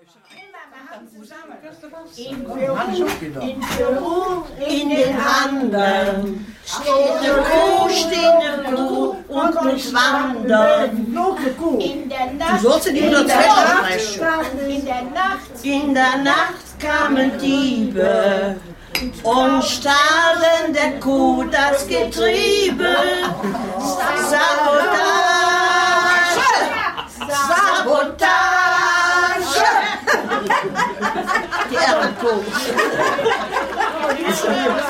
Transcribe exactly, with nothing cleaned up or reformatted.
In Peru, in Peru, in den Anden steht eine Kuh, steht eine Kuh und muss wandern. In der Nacht, Du sollst in die in der Nacht Nacht, in der Nacht, in der Nacht kamen Diebe und stahlen der Kuh das Getriebe. Sabotage, Sabotage. Die Ehrenkuh.